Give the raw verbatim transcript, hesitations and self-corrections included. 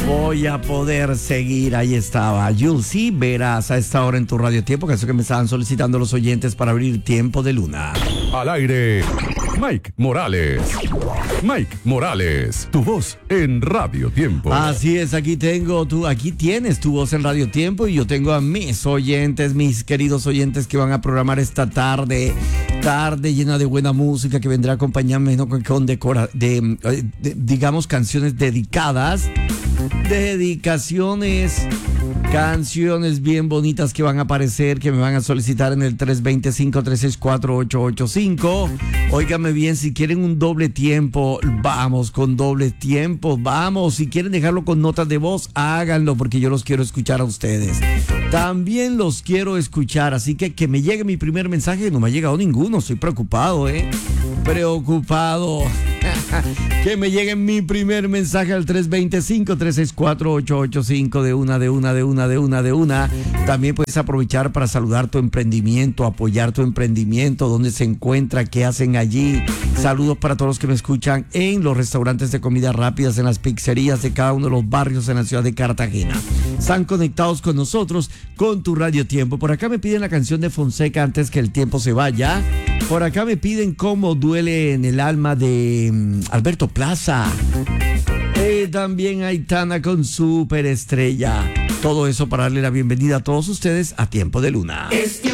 voy a poder seguir. Ahí estaba Yulsi Verás a esta hora en tu Radio Tiempo, que es lo que me estaban solicitando los oyentes para abrir Tiempo de Luna. Al aire, Mike Morales. Mike Morales, tu voz en Radio Tiempo. Así es, aquí tengo tú, aquí tienes tu voz en Radio Tiempo y yo tengo a mis oyentes, mis queridos oyentes que van a programar esta tarde, tarde llena de buena música que vendrá a acompañarme, ¿no? con, con decora, de, de, digamos, canciones dedicadas, dedicaciones, canciones bien bonitas que van a aparecer, que me van a solicitar en el tres dos cinco, tres seis cuatro, ocho ocho cinco. Óigame bien, si quieren un doble tiempo, vamos con doble tiempo, vamos. Si quieren dejarlo con notas de voz, háganlo, porque yo los quiero escuchar a ustedes. También los quiero escuchar, así que que me llegue mi primer mensaje. No me ha llegado ninguno, estoy preocupado, ¿eh? Preocupado. Que me llegue mi primer mensaje al tres dos cinco, tres seis cuatro, ocho ocho cinco de una, de una, de una, de una, de una. También puedes aprovechar para saludar tu emprendimiento, apoyar tu emprendimiento, dónde se encuentra, qué hacen allí. Saludos para todos los que me escuchan en los restaurantes de comidas rápidas, en las pizzerías de cada uno de los barrios en la ciudad de Cartagena. Están conectados con nosotros, con tu Radio Tiempo. Por acá me piden la canción de Fonseca, Antes que el tiempo se vaya. Por acá me piden Cómo duele en el alma, de um, Alberto Plaza. Eh, también Aitana con Superestrella. Todo eso para darle la bienvenida a todos ustedes a Tiempo de Luna. Es